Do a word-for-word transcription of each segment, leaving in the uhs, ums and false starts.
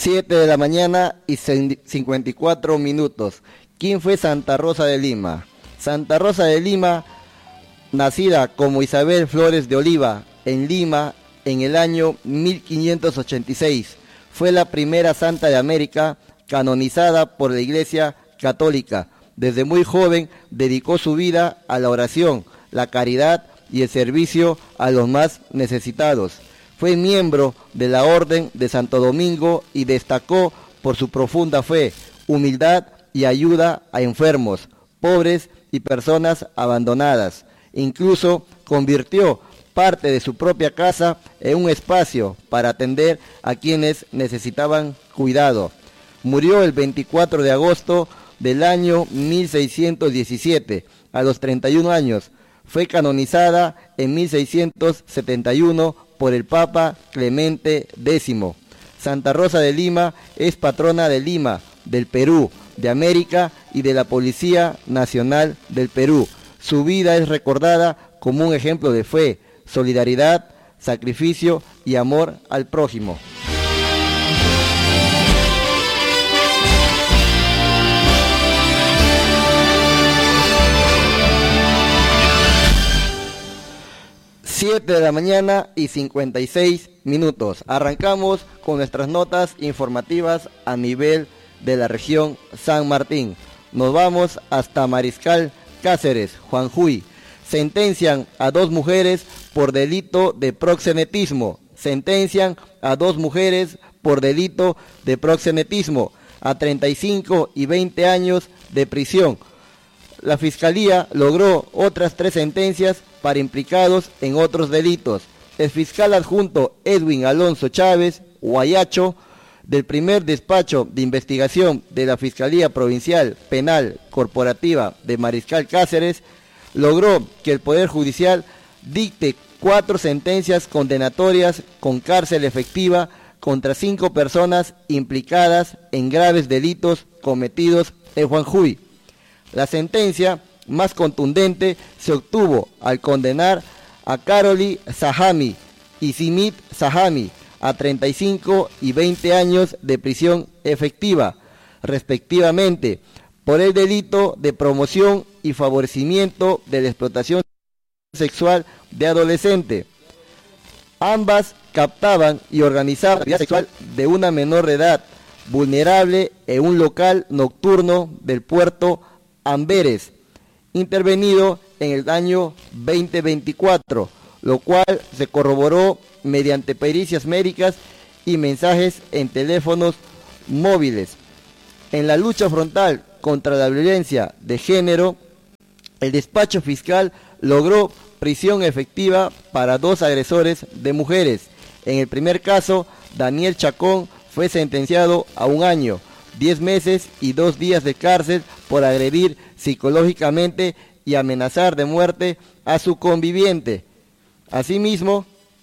siete de la mañana y cincuenta y cuatro minutos. ¿Quién fue Santa Rosa de Lima? Santa Rosa de Lima, nacida como Isabel Flores de Oliva en Lima en el año mil quinientos ochenta y seis, fue la primera santa de América canonizada por la Iglesia Católica. Desde muy joven dedicó su vida a la oración, la caridad y el servicio a los más necesitados. Fue miembro de la Orden de Santo Domingo y destacó por su profunda fe, humildad y ayuda a enfermos, pobres y personas abandonadas. Incluso convirtió parte de su propia casa en un espacio para atender a quienes necesitaban cuidado. Murió el veinticuatro de agosto del año mil seiscientos diecisiete, a los treinta y un años. Fue canonizada en mil seiscientos setenta y uno por el Papa Clemente décimo. Santa Rosa de Lima es patrona de Lima, del Perú, de América y de la Policía Nacional del Perú. Su vida es recordada como un ejemplo de fe, solidaridad, sacrificio y amor al prójimo. siete de la mañana y cincuenta y seis minutos. Arrancamos con nuestras notas informativas a nivel de la región San Martín. Nos vamos hasta Mariscal Cáceres, Juanjuy. Sentencian a dos mujeres por delito de proxenetismo. Sentencian a dos mujeres por delito de proxenetismo a treinta y cinco y veinte años de prisión. La Fiscalía logró otras tres sentencias para implicados en otros delitos. El fiscal adjunto Edwin Alonso Chávez, Guayacho, del primer despacho de investigación de la Fiscalía Provincial Penal Corporativa de Mariscal Cáceres, logró que el Poder Judicial dicte cuatro sentencias condenatorias con cárcel efectiva contra cinco personas implicadas en graves delitos cometidos en Juanjuy. La sentencia más contundente se obtuvo al condenar a Karoli Sahami y Simit Sahami a treinta y cinco y veinte años de prisión efectiva, respectivamente, por el delito de promoción y favorecimiento de la explotación sexual de adolescente. Ambas captaban y organizaban la actividad sexual de una menor de edad, vulnerable en un local nocturno del puerto Amberes, intervenido en el año veinte veinticuatro, lo cual se corroboró mediante pericias médicas y mensajes en teléfonos móviles. En la lucha frontal contra la violencia de género, el despacho fiscal logró prisión efectiva para dos agresores de mujeres. En el primer caso, Daniel Chacón fue sentenciado a un año, diez meses y dos días de cárcel por agredir psicológicamente y amenazar de muerte a su conviviente. Asimismo,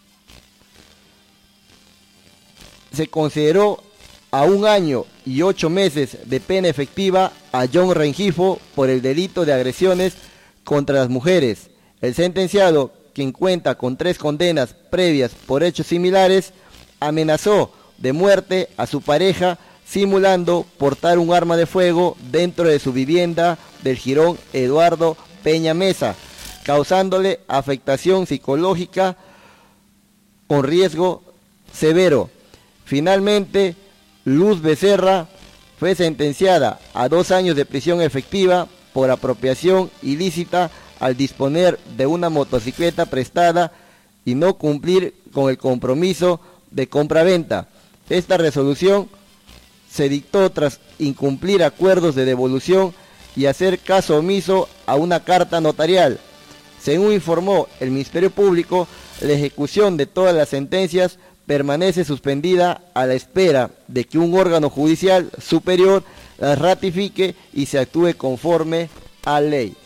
se consideró a un año y ocho meses de pena efectiva a John Rengifo por el delito de agresiones contra las mujeres. El sentenciado, quien cuenta con tres condenas previas por hechos similares, amenazó de muerte a su pareja simulando portar un arma de fuego dentro de su vivienda del jirón Eduardo Peña Mesa, causándole afectación psicológica con riesgo severo. Finalmente, Luz Becerra fue sentenciada a dos años de prisión efectiva por apropiación ilícita al disponer de una motocicleta prestada y no cumplir con el compromiso de compraventa. Esta resolución se dictó tras incumplir acuerdos de devolución y hacer caso omiso a una carta notarial. Según informó el Ministerio Público, la ejecución de todas las sentencias permanece suspendida a la espera de que un órgano judicial superior las ratifique y se actúe conforme a ley.